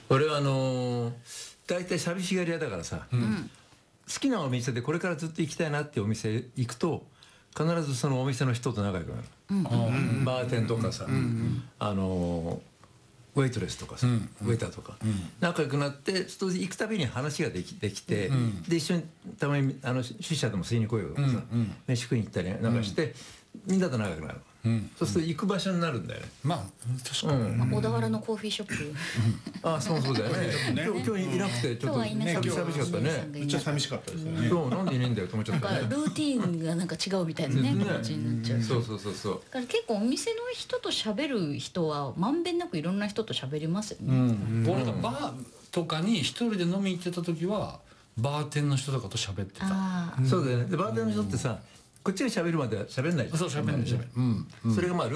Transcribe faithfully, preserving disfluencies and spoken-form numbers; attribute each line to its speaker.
Speaker 1: 俺はあのー、大体寂しがり屋だからさ、うん、好きなお店でこれからずっと行きたいなっていうお店行くと必ずそのお店の人と仲良くなる、うんうん、バーテンとかさ、うんうん、あのーウェイトレスとかさ、うん、ウェイターとか、うん、仲良くなってそ行くたびに話ができ、できて、うん、で一緒にたまにあの出社でも吸いに来いよとかさ、うんうん、飯食いに行ったりなんかして、うん、みんなと仲良くなる、うん、そうすると行く場所になるんだよね。
Speaker 2: まあ確かに、うん、
Speaker 3: 小田原のコーヒーショップ
Speaker 1: あ、そうそうだよね今日、今日いなくてちょっと寂しかったね。
Speaker 4: めっちゃ寂しかったですよね。
Speaker 1: そう、なんでいねえんだよと思っちゃったね。
Speaker 3: なんかルーティーンがなんか違うみたいなね形になっちゃう。
Speaker 1: そうそうそうそう。
Speaker 3: だから結構お店の人と喋る人はまんべんなくいろんな人と喋りますよね。
Speaker 2: うん、俺がバーとかに一人で飲み行ってた時はバーテンの人とかと喋ってた。
Speaker 1: そうだよね。でバーテンの人ってさ、こっちが喋るまでは喋んないじゃん。
Speaker 2: そう喋んない喋んない。うん、
Speaker 1: それがまあ